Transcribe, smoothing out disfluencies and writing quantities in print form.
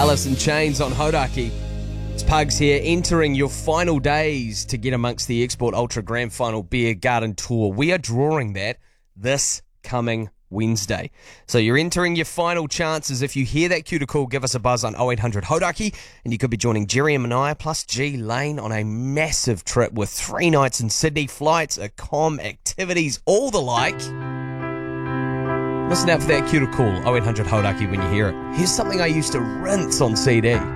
Alice in Chains on Hodaki. It's Pugs here, entering your final days to get amongst the Export Ultra Grand Final Beer Garden Tour. We are drawing that this coming Wednesday. So you're entering your final chances. If you hear that cue to call, give us a buzz on 0800 Hodaki, and you could be joining Jerry and Mania plus G Lane on a massive trip with 3 nights in Sydney, flights, accom, activities, all the like. Listen out for that cue to call, 0800 Hodaki, when you hear it. Here's something I used to rinse on CD.